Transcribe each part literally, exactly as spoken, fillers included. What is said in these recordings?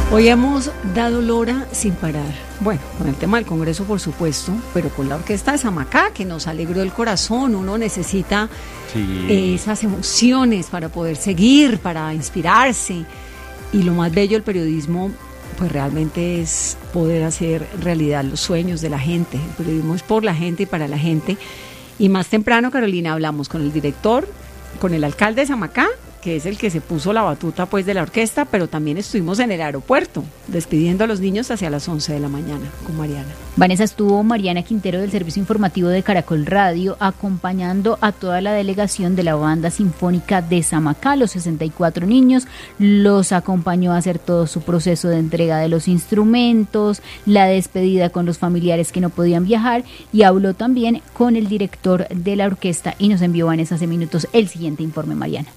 Hoy hemos dado lora sin parar. Bueno, con el tema del Congreso, por supuesto, pero con la Orquesta de Samacá, que nos alegró el corazón. Uno necesita sí. esas emociones para poder seguir, para inspirarse. Y lo más bello del periodismo, pues realmente es poder hacer realidad los sueños de la gente. El periodismo es por la gente y para la gente. Y más temprano, Carolina, hablamos con el director, con el alcalde de Samacá, que es el que se puso la batuta pues de la orquesta, pero también estuvimos en el aeropuerto despidiendo a los niños hacia las once de la mañana con Mariana. Vanessa, estuvo Mariana Quintero del Servicio Informativo de Caracol Radio acompañando a toda la delegación de la Banda Sinfónica de Samacá, los sesenta y cuatro niños, los acompañó a hacer todo su proceso de entrega de los instrumentos, la despedida con los familiares que no podían viajar, y habló también con el director de la orquesta y nos envió, Vanessa, hace minutos el siguiente informe, Mariana.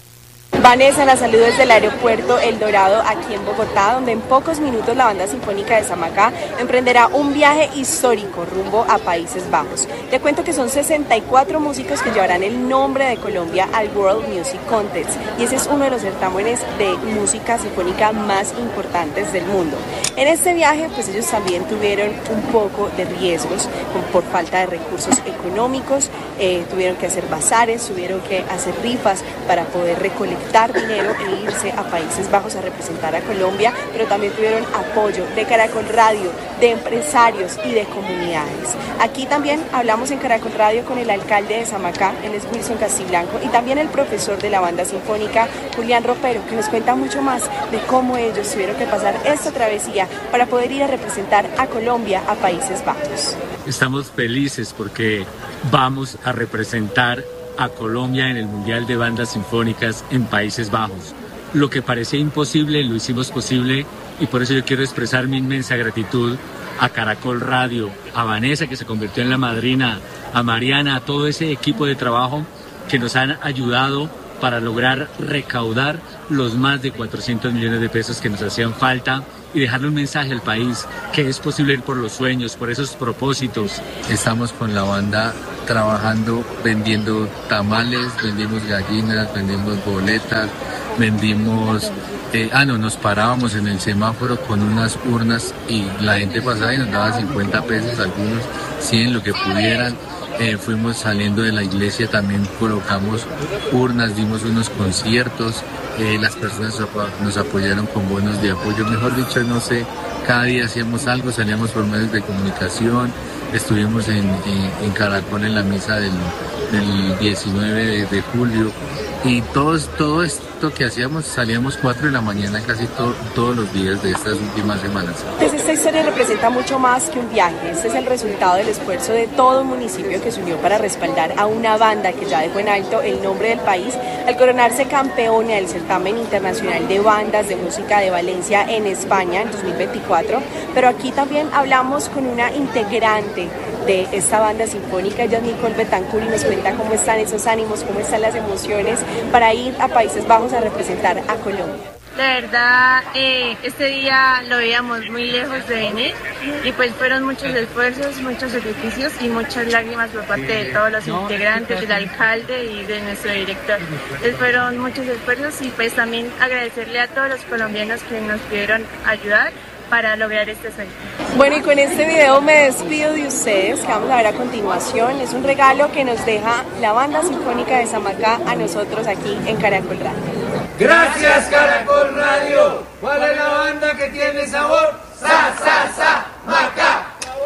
Vanessa, la saludo desde el aeropuerto El Dorado, aquí en Bogotá, donde en pocos minutos la Banda Sinfónica de Samacá emprenderá un viaje histórico rumbo a Países Bajos. Te cuento que son sesenta y cuatro músicos que llevarán el nombre de Colombia al World Music Contest, y ese es uno de los certámenes de música sinfónica más importantes del mundo. En este viaje, pues ellos también tuvieron un poco de riesgos por falta de recursos económicos, eh, tuvieron que hacer bazares, tuvieron que hacer rifas para poder recolectar dinero e irse a Países Bajos a representar a Colombia, pero también tuvieron apoyo de Caracol Radio, de empresarios y de comunidades. Aquí también hablamos en Caracol Radio con el alcalde de Samacá, él es Wilson Castiblanco, y también el profesor de la Banda Sinfónica, Julián Ropero, que nos cuenta mucho más de cómo ellos tuvieron que pasar esta travesía para poder ir a representar a Colombia a Países Bajos. Estamos felices porque vamos a representar a Colombia en el Mundial de Bandas Sinfónicas en Países Bajos. Lo que parecía imposible lo hicimos posible, y por eso yo quiero expresar mi inmensa gratitud a Caracol Radio, a Vanessa, que se convirtió en la madrina, a Mariana, a todo ese equipo de trabajo que nos han ayudado para lograr recaudar los más de cuatrocientos millones de pesos que nos hacían falta y dejarle un mensaje al país que es posible ir por los sueños, por esos propósitos. Estamos con la banda trabajando, vendiendo tamales, vendimos gallinas, vendimos boletas, vendimos... Eh, ah, no, nos parábamos en el semáforo con unas urnas y la gente pasaba y nos daba cincuenta pesos, algunos cien, lo que pudieran. Eh, fuimos saliendo de la iglesia, también colocamos urnas, dimos unos conciertos, eh, las personas nos apoyaron con bonos de apoyo, mejor dicho, no sé, cada día hacíamos algo, salíamos por medios de comunicación, estuvimos en, en, en Caracol en la misa del, del diecinueve de, de julio, y todos, todo esto que hacíamos, salíamos cuatro de la mañana casi to, todos los días de estas últimas semanas. Pues esta historia representa mucho más que un viaje. Este es el resultado del esfuerzo de todo un municipio que se unió para respaldar a una banda que ya dejó en alto el nombre del país al coronarse campeona del certamen internacional de bandas de música de Valencia en España en dos mil veinticuatro. Pero aquí también hablamos con una integrante de esta banda sinfónica, ella es Nicole Betancourt, y nos cuenta cómo están esos ánimos, cómo están las emociones para ir a Países Bajos a representar a Colombia. La verdad, eh, este día lo veíamos muy lejos de venir, y pues fueron muchos esfuerzos, muchos sacrificios y muchas lágrimas por parte de todos los integrantes, del alcalde y de nuestro director. Entonces fueron muchos esfuerzos, y pues también agradecerle a todos los colombianos que nos pudieron ayudar para lograr este sueño. Bueno, y con este video me despido de ustedes, que vamos a ver a continuación. Es un regalo que nos deja la Banda Sinfónica de Samacá a nosotros aquí en Caracol Radio. Gracias, Caracol Radio. ¿Cuál es la banda que tiene sabor? Sa, sa, sa, Macá.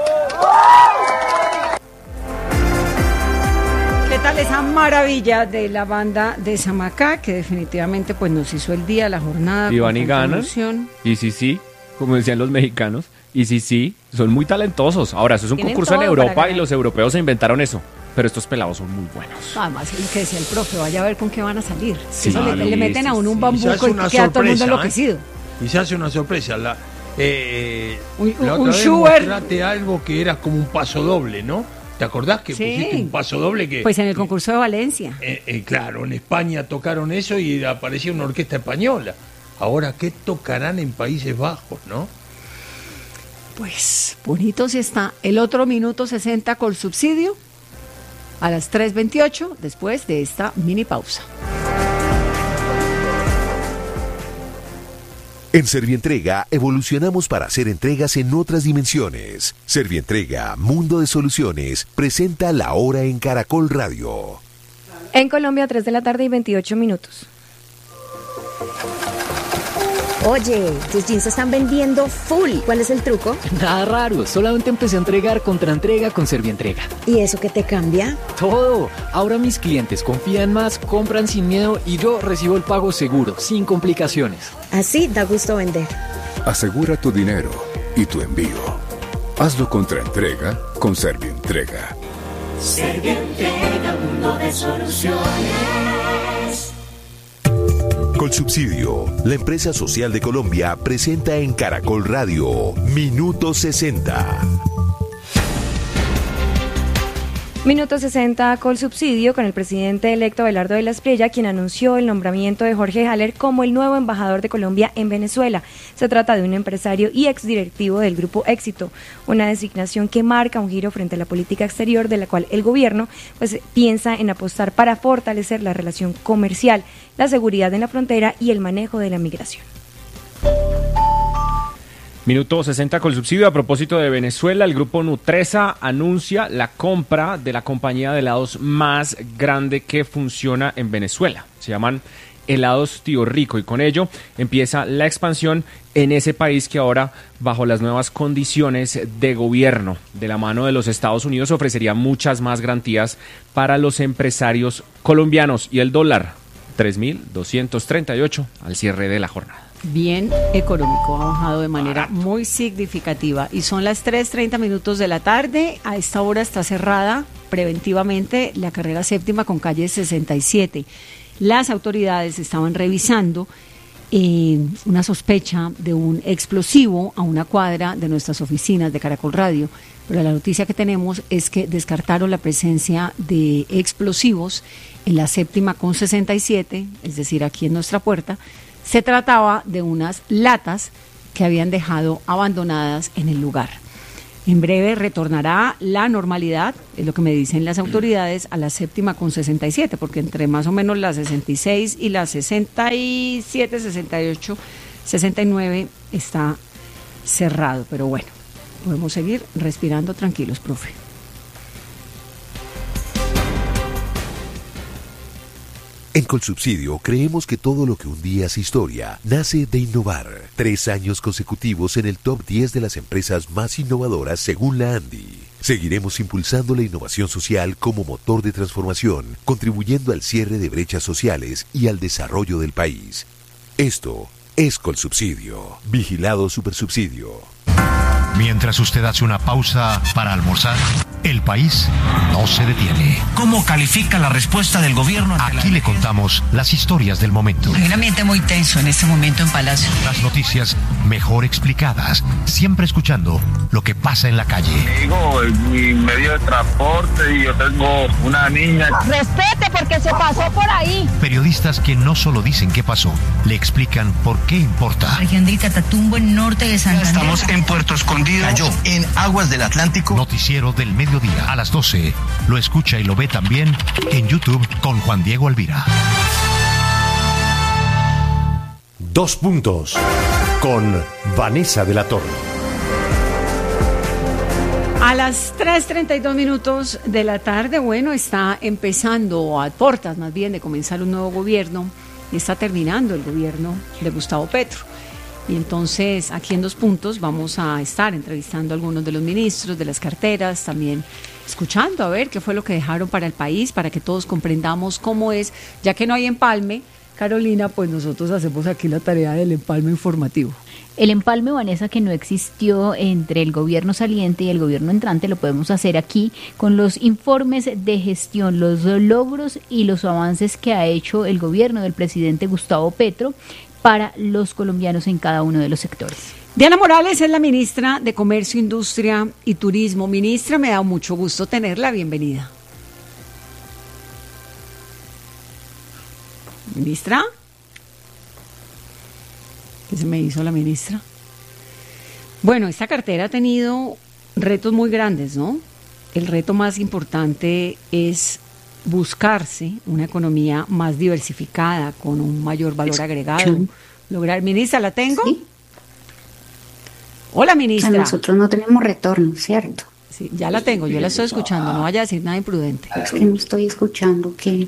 ¿Qué tal esa maravilla de la banda de Samacá, que definitivamente pues nos hizo el día, la jornada? Y van y ganan. Y sí, sí, como decían los mexicanos, y sí, sí, son muy talentosos. Ahora, eso es un concurso en Europa y los europeos se inventaron eso. Pero estos pelados son muy buenos. Además, lo que decía el profe, vaya a ver con qué van a salir. Sí, eso le, le meten a uno un bambuco y, y queda todo el mundo enloquecido. ¿eh? Y se hace una sorpresa. La, eh, un la un otra vez mostraste algo que era como un paso doble, ¿no? ¿Te acordás que sí. pusiste un paso doble? Que Pues en el concurso de Valencia. Eh, eh, claro, en España tocaron eso y aparecía una orquesta española. Ahora, ¿qué tocarán en Países Bajos, no? Pues bonito si está. El otro minuto sesenta con subsidio a las tres veintiocho, después de esta mini pausa. En Servientrega evolucionamos para hacer entregas en otras dimensiones. Servientrega, Mundo de Soluciones, presenta La Hora en Caracol Radio. En Colombia, tres de la tarde y veintiocho minutos. Oye, tus jeans se están vendiendo full. ¿Cuál es el truco? Nada raro, solamente empecé a entregar contra entrega con Servientrega. ¿Y eso qué te cambia? Todo. Ahora mis clientes confían más, compran sin miedo y yo recibo el pago seguro, sin complicaciones. Así da gusto vender. Asegura tu dinero y tu envío. Hazlo contra entrega con Servientrega. Servientrega, mundo de soluciones. Colsubsidio, la empresa social de Colombia, presenta en Caracol Radio Minuto sesenta. Minuto sesenta, Colsubsidio, con el presidente electo Abelardo de la Espriella, quien anunció el nombramiento de Jorge Haller como el nuevo embajador de Colombia en Venezuela. Se trata de un empresario y exdirectivo del Grupo Éxito, una designación que marca un giro frente a la política exterior de la cual el gobierno pues, piensa en apostar para fortalecer la relación comercial, la seguridad en la frontera y el manejo de la migración. Minuto sesenta con subsidio. A propósito de Venezuela, el grupo Nutresa anuncia la compra de la compañía de helados más grande que funciona en Venezuela. Se llaman Helados Tío Rico y con ello empieza la expansión en ese país que ahora, bajo las nuevas condiciones de gobierno de la mano de los Estados Unidos, ofrecería muchas más garantías para los empresarios colombianos. Y el dólar, tres mil doscientos treinta y ocho al cierre de la jornada. Bien económico, ha bajado de manera muy significativa y son las tres treinta minutos de la tarde. A esta hora está cerrada preventivamente la carrera séptima con calle sesenta y siete. Las autoridades estaban revisando eh, una sospecha de un explosivo a una cuadra de nuestras oficinas de Caracol Radio, pero la noticia que tenemos es que descartaron la presencia de explosivos en la séptima con sesenta y siete, es decir, aquí en nuestra puerta. Se trataba de unas latas que habían dejado abandonadas en el lugar. En breve retornará la normalidad, es lo que me dicen las autoridades, a la séptima con sesenta y siete, porque entre más o menos la sesenta y seis y la sesenta y siete, sesenta y ocho, sesenta y nueve está cerrado. Pero bueno, podemos seguir respirando tranquilos, profe. En Colsubsidio creemos que todo lo que un día es historia nace de innovar. Tres años consecutivos en el top diez de las empresas más innovadoras según la ANDI. Seguiremos impulsando la innovación social como motor de transformación, contribuyendo al cierre de brechas sociales y al desarrollo del país. Esto es Colsubsidio. Vigilado Supersubsidio. Mientras usted hace una pausa para almorzar, el país no se detiene. ¿Cómo califica la respuesta del gobierno? Aquí le contamos las historias del momento. Hay un ambiente muy tenso en este momento en Palacio. Las noticias mejor explicadas, siempre escuchando lo que pasa en la calle. Digo, mi medio de transporte y yo tengo una niña. Respete porque se pasó por ahí. Periodistas que no solo dicen qué pasó, le explican por qué importa. Región del Catatumbo, en norte de Santander. Estamos en Puerto Escondido. Cayó en aguas del Atlántico. Noticiero del mediodía a las doce. Lo escucha y lo ve también en YouTube con Juan Diego Alvira. Dos puntos con Vanessa de la Torre. A las tres treinta y dos minutos de la tarde, bueno, está empezando, a puertas más bien de comenzar un nuevo gobierno y está terminando el gobierno de Gustavo Petro. Y entonces aquí en Dos Puntos vamos a estar entrevistando a algunos de los ministros, de las carteras, también escuchando a ver qué fue lo que dejaron para el país, para que todos comprendamos cómo es, ya que no hay empalme, Carolina, pues nosotros hacemos aquí la tarea del empalme informativo. El empalme, Vanessa, que no existió entre el gobierno saliente y el gobierno entrante, lo podemos hacer aquí con los informes de gestión, los logros y los avances que ha hecho el gobierno del presidente Gustavo Petro para los colombianos en cada uno de los sectores. Diana Morales es la ministra de Comercio, Industria y Turismo. Ministra, me da mucho gusto tenerla. Bienvenida. ¿Ministra? ¿Qué se me hizo la ministra? Bueno, esta cartera ha tenido retos muy grandes, ¿no? El reto más importante es buscarse una economía más diversificada, con un mayor valor agregado, lograr. Ministra, ¿la tengo? Sí. Hola, ministra. O sea, nosotros no tenemos retorno, ¿cierto? Sí, ya la tengo, yo la estoy escuchando, no vaya a decir nada imprudente. Es que no estoy escuchando, ¿qué?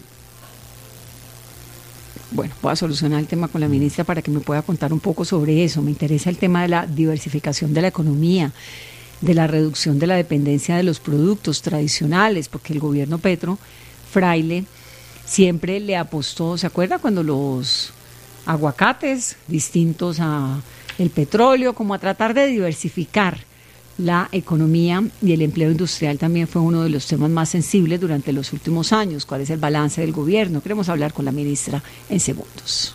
Bueno, voy a solucionar el tema con la ministra para que me pueda contar un poco sobre eso. Me interesa el tema de la diversificación de la economía, de la reducción de la dependencia de los productos tradicionales, porque el gobierno Petro, Fraile, siempre le apostó, ¿se acuerda cuando los aguacates distintos a el petróleo, como a tratar de diversificar la economía y el empleo industrial también fue uno de los temas más sensibles durante los últimos años? ¿Cuál es el balance del gobierno? Queremos hablar con la ministra en segundos.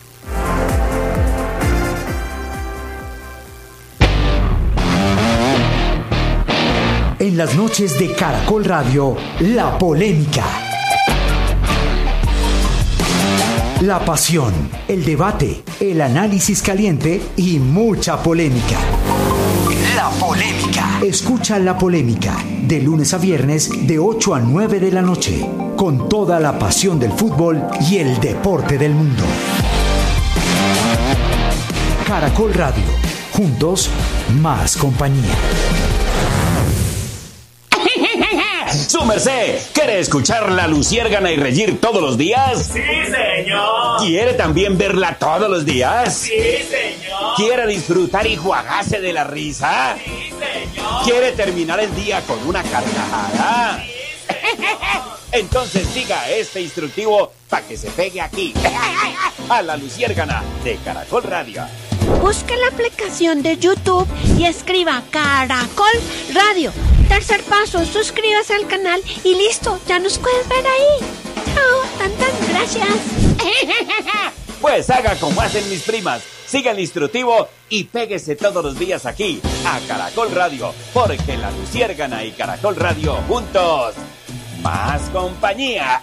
En las noches de Caracol Radio, la polémica. La pasión, el debate, el análisis caliente y mucha polémica. La polémica. Escucha La Polémica de lunes a viernes de ocho a nueve de la noche, con toda la pasión del fútbol y el deporte del mundo. Caracol Radio, juntos, más compañía. ¡Su merced! ¿Quiere escuchar La Luciérgana y reír todos los días? ¡Sí, señor! ¿Quiere también verla todos los días? ¡Sí, señor! ¿Quiere disfrutar y juagarse de la risa? ¡Sí, señor! ¿Quiere terminar el día con una carcajada? ¡Sí, señor! Entonces siga este instructivo para que se pegue aquí, a La Luciérgana de Caracol Radio. Busque la aplicación de YouTube y escriba Caracol Radio. Tercer paso, suscríbase al canal y listo, ya nos puedes ver ahí. Chao, tantas gracias. Pues haga como hacen mis primas, siga el instructivo y péguese todos los días aquí, a Caracol Radio, porque La Luciérgana y Caracol Radio juntos, más compañía.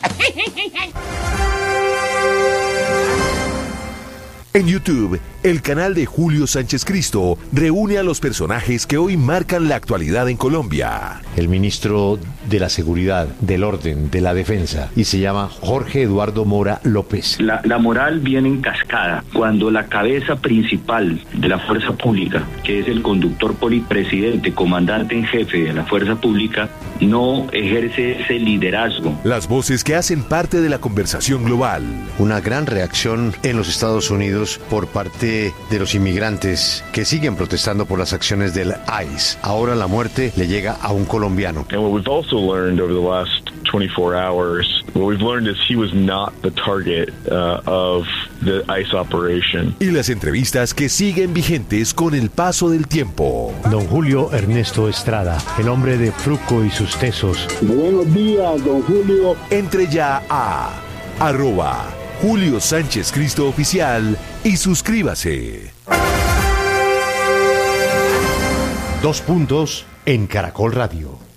En YouTube, el canal de Julio Sánchez Cristo reúne a los personajes que hoy marcan la actualidad en Colombia. El ministro de la Seguridad, del Orden, de la Defensa, y se llama Jorge Eduardo Mora López. La, la moral viene en cascada cuando la cabeza principal de la fuerza pública, que es el conductor polipresidente, comandante en jefe de la fuerza pública, no ejerce ese liderazgo. Las voces que hacen parte de la conversación global. Una gran reacción en los Estados Unidos por parte de los inmigrantes que siguen protestando por las acciones del I C E. Ahora la muerte le llega a un colombiano. And what we've also learned over the last twenty-four hours, what we've learned is he was not the target uh, of the I C E operation. Y las entrevistas que siguen vigentes con el paso del tiempo. Don Julio Ernesto Estrada, el hombre de Fruco y sus tesos. Buenos días, don Julio. Entre ya a arroba Julio Sánchez Cristo Oficial y suscríbase. Dos puntos en Caracol Radio.